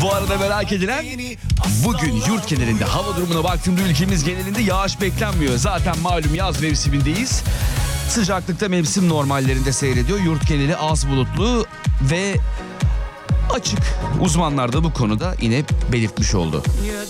Bu arada merak edilen, bugün yurt genelinde hava durumuna baktığımda ülkemiz genelinde yağış beklenmiyor. Zaten malum yaz mevsimindeyiz. Sıcaklıkta mevsim normallerinde seyrediyor. Yurt geneli az bulutlu ve açık. Uzmanlar da bu konuda yine belirtmiş oldu.